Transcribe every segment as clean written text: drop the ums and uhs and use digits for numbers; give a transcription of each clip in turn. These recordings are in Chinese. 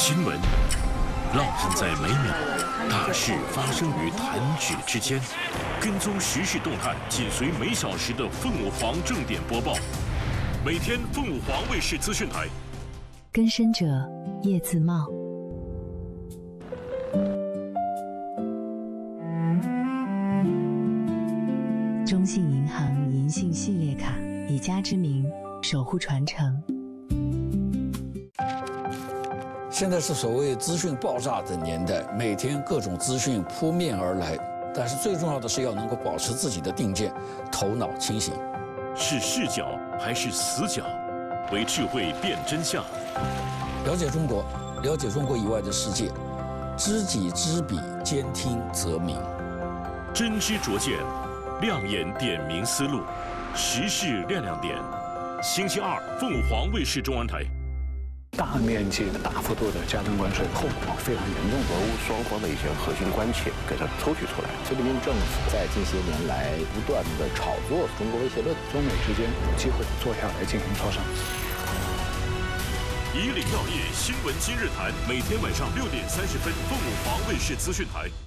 新闻烙印在每秒，大事发生于弹指之间。跟踪时事动态，紧随每小时的凤舞凰正点播报。每天凤舞凰卫视资讯台。 更深者叶自茂。中信银行银信系列卡，以家之名守护传承。 现在是所谓资讯爆炸的年代，每天各种资讯扑面而来，但是最重要的是要能够保持自己的定见，头脑清醒。 是视角还是死角？为智慧辨真相。 了解中国，了解中国以外的世界，知己知彼，兼听则明。 真知灼见，亮眼点明思路，时事亮亮点。星期二，凤舞凰卫视中文台。 大面积的、大幅度的加征关税，后果非常严重。 俄乌双方的一些核心关切给它抽取出来。 习近平政府在近些年来不断的炒作中国威胁论， 中美之间有机会坐下来进行磋商。 以领要业，新闻今日谈，每天晚上6点30分，凤舞凰卫视资讯台。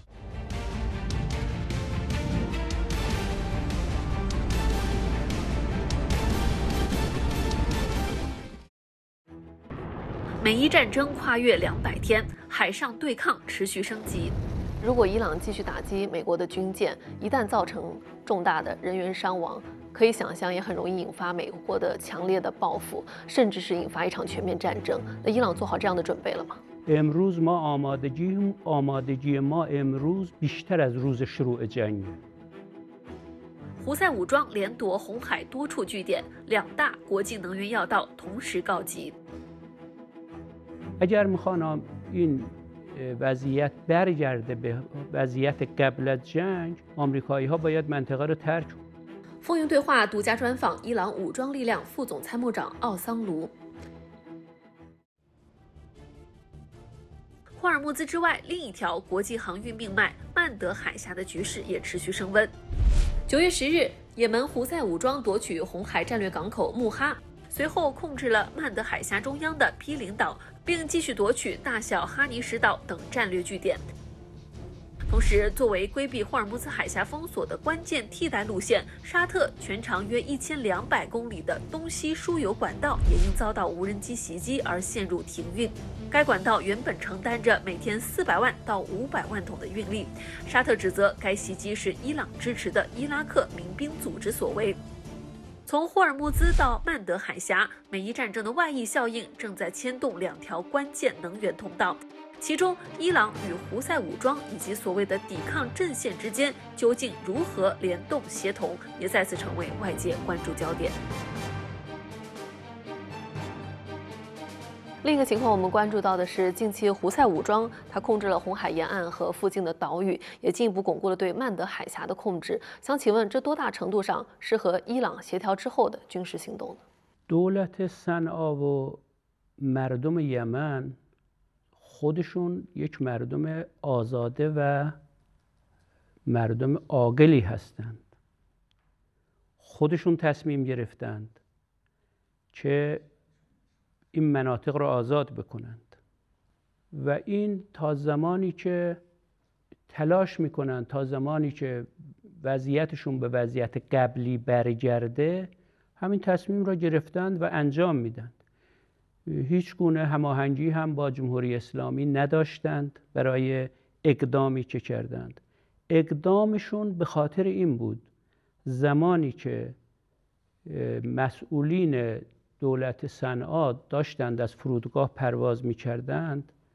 美伊战争跨越200天，海上对抗持续升级。如果伊朗继续打击美国的军舰，一旦造成重大的人员伤亡，可以想象也很容易引发美国的强烈的报复，甚至是引发一场全面战争。那伊朗做好这样的准备了吗？ امروز ما آمادگی ما امروز بیشتر از روز شروع جنگ。 胡塞武装连夺红海多处据点，2大国际能源要道同时告急。 اگر میخوان این وضعیت برگرده به وضعیت قبل از جنگ آمریکایی ها باید منطقه رو ترک کنند. 风云对话独家专访伊朗武装力量副总参谋长奥桑卢。霍尔木兹之外，另一条国际航运命脉曼德海峡的局势也持续升温。9月10日，也门胡塞武装夺取红海战略港口穆哈，随后控制了曼德海峡中央的毗邻岛，并继续夺取大小哈尼什岛等战略据点。同时，作为规避霍尔木兹海峡封锁的关键替代路线，沙特全长约1200公里的东西输油管道也因遭到无人机袭击而陷入停运。该管道原本承担着每天400万到500万桶的运力。沙特指责该袭击是伊朗支持的伊拉克民兵组织所为。从霍尔木兹到曼德海峡，美伊战争的外溢效应正在牵动2条关键能源通道。其中，伊朗与胡塞武装以及所谓的抵抗阵线之间究竟如何联动协同，也再次成为外界关注焦点。另一个情况，我们关注到的是，近期胡塞武装它控制了红海沿岸和附近的岛屿，也进一步巩固了对曼德海峡的控制。想请问，这多大程度上是和伊朗协调之后的军事行动呢？ دولت صنعا و مردم یمن خودشون یک مردم آزاده و مردم عاقلی هستند. خودشون تصمیم گرفتند که این مناطق را آزاد بکنند و این تا زمانی که تلاش میکنند، تا زمانی که وضعیتشون به وضعیت قبلی برگرده، همین تصمیم را گرفتند و انجام میدند. هیچ گونه هماهنگی هم با جمهوری اسلامی نداشتند برای اقدامی که کردند. اقدامشون به خاطر این بود زمانی که مسئولین دولت صنعا داشتند از فرودگاه پرواز می‌کردند،